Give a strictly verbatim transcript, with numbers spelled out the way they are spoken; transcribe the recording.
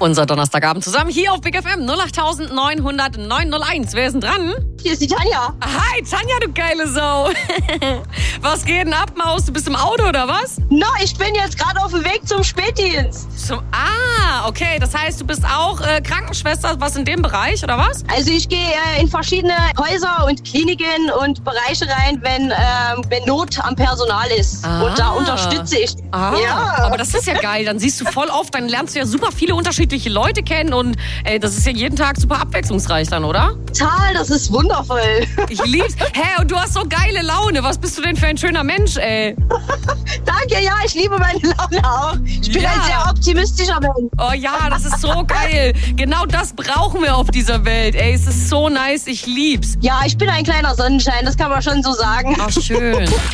Unser Donnerstagabend zusammen hier auf Big F M null acht neun null null neun null eins. Wer ist denn dran? Hier ist die Tanja. Hi, Tanja, du geile Sau. Was geht denn ab, Maus? Du bist im Auto oder was? No, ich bin jetzt gerade auf dem Weg zum Spätdienst. Zum, ah, okay. Das heißt, du bist auch äh, Krankenschwester, was in dem Bereich, oder was? Also ich gehe äh, in verschiedene Häuser und Kliniken und Bereiche rein, wenn, ähm, wenn Not am Personal ist. Ah. Und da unterstütze ich. Ah, Ja. aber das ist ja geil. Dann siehst du voll oft, dann lernst du ja super viele unterschiedliche Leute kennen und ey, das ist ja jeden Tag super abwechslungsreich dann, oder? Total, das ist wundervoll. Ich lieb's. Hä, und du hast so geile Laune. Was bist du denn für ein schöner Mensch, ey? Danke, ja, ich liebe meine Laune auch. Ich bin Ja. ein sehr optimistischer Mensch. Oh ja, das ist so geil. Genau das brauchen wir auf dieser Welt, ey. Es ist so nice. Ich lieb's. Ja, ich bin ein kleiner Sonnenschein, das kann man schon so sagen. Ach, schön.